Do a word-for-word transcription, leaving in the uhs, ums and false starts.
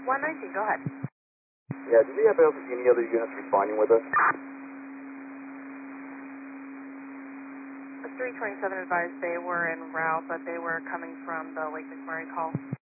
one nineteen, go ahead. Yeah, do we have any other units responding with us? The three twenty-seven advised they were en route, but they were coming from the Lake McMurray call.